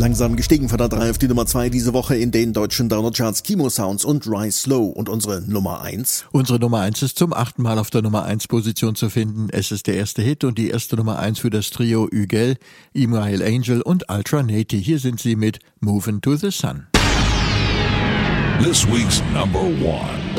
Langsam gestiegen von der 3 auf die Nummer 2 diese Woche in den deutschen Download-Charts Kimo Sounds und Rise Slow. Und unsere Nummer 1? Unsere Nummer 1 ist zum 8. Mal auf der Nummer 1 Position zu finden. Es ist der erste Hit und die erste Nummer 1 für das Trio Hügel, Immanuel Angel und Ultra Nati. Hier sind sie mit Movin' to the Sun. This week's number 1.